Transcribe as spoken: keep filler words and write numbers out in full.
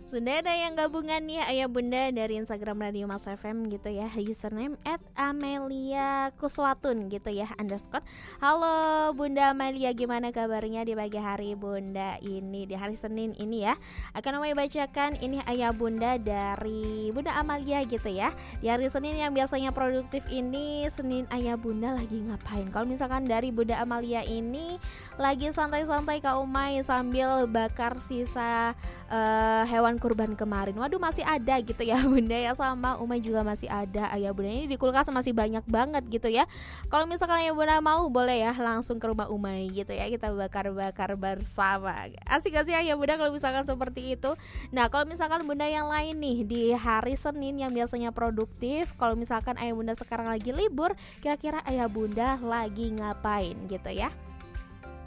Sudah ada yang gabungan nih ayah bunda dari Instagram Radio Mas F M gitu ya, username at Amelia Kuswatun gitu ya, underscore. Halo Bunda Amelia, gimana kabarnya di pagi hari Bunda ini, di hari Senin ini ya. Akan Umay bacakan ini ayah bunda dari Bunda Amalia gitu ya. Di hari Senin yang biasanya produktif ini, Senin ayah bunda lagi ngapain? Kalau misalkan dari Bunda Amalia ini lagi santai-santai Kak Umay sambil bakar sisa uh, hewan kurban kemarin. Waduh, masih ada gitu ya bunda ya, sama Umay juga masih ada ayah bunda ini di kulkas masih banyak banget gitu ya. Kalau misalkan ayah bunda mau boleh ya langsung ke rumah Umay gitu ya, kita bakar-bakar bersama. Asik gak sih ayah bunda kalau misalkan seperti itu? Nah kalau misalkan bunda yang lain nih di hari Senin yang biasanya produktif, kalau misalkan ayah bunda sekarang lagi libur, kira-kira ayah bunda lagi ngapain gitu ya?